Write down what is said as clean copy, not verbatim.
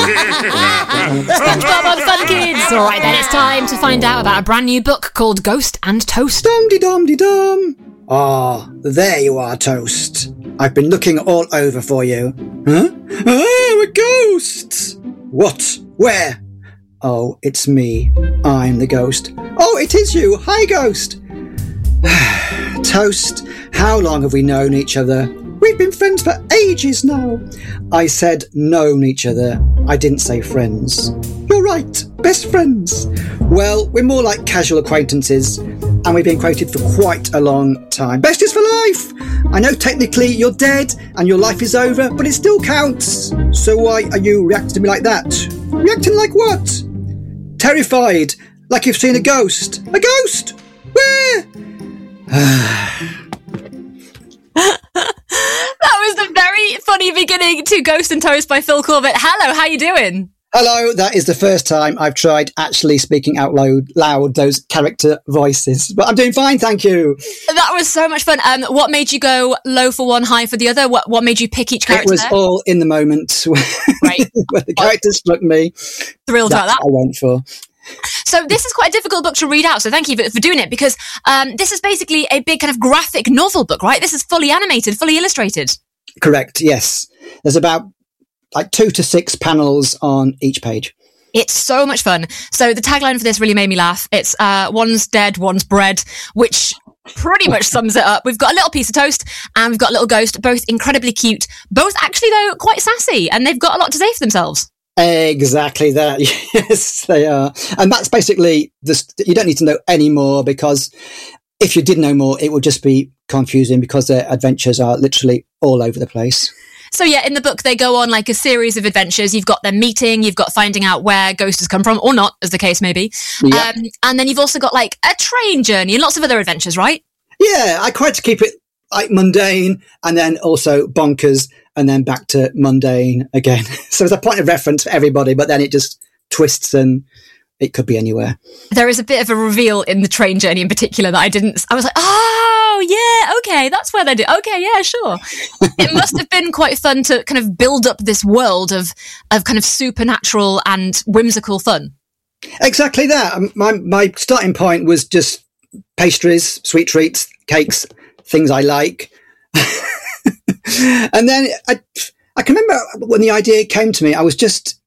SpongeBob on Fun Kids! Alright then, it's time to find out about a brand new book called Ghost and Toast. Dum-de-dum-de-dum. Ah, there you are, Toast. I've been looking all over for you. Huh? Oh, a ghost! What? Where? Oh, it's me. I'm the ghost. Oh, it is you. Hi, Ghost. Toast, how long have we known each other? We've been friends for ages now. I said known each other. I didn't say friends. You're right, best friends. Well, we're more like casual acquaintances, and we've been quoted for quite a long time. Besties for life! I know technically you're dead and your life is over, but it still counts. So why are you reacting to me like that? Reacting like what? Terrified, like you've seen a ghost. A ghost? Where? That was a very funny beginning to Ghost and Toast by Phil Corbett. Hello, how you doing? Hello, that is the first time I've tried actually speaking out loud those character voices. But I'm doing fine, thank you. That was so much fun. What made you go low for one, high for the other? What made you pick each character? It was all in the moment Right. when the character struck me. Thrilled about that. I went for. So this is quite a difficult book to read out, so thank you for doing it, because this is basically a big kind of graphic novel book, right? This is fully animated, fully illustrated. Correct, yes. There's about 2 to 6 panels on each page. It's so much fun. So the tagline for this really made me laugh. It's one's dead, one's bread, which pretty much sums it up. We've got a little piece of toast and we've got a little ghost, both incredibly cute, both actually, though, quite sassy, and they've got a lot to say for themselves. Exactly that. Yes, they are. And that's basically you don't need to know any more, because if you did know more, it would just be confusing, because their adventures are literally all over the place. So yeah, in the book, they go on like a series of adventures. You've got them meeting, you've got finding out where Ghost has come from, or not, as the case may be. Yep. And then you've also got like a train journey and lots of other adventures, right? Yeah, I tried to keep it like mundane and then also bonkers and then back to mundane again. So it's a point of reference for everybody, but then it just twists and it could be anywhere. There is a bit of a reveal in the train journey in particular that I was like, oh, yeah, okay, that's where they do. Okay, yeah, sure. It must have been quite fun to kind of build up this world of kind of supernatural and whimsical fun. Exactly that. My starting point was just pastries, sweet treats, cakes, things I like. And then I can remember when the idea came to me, I was just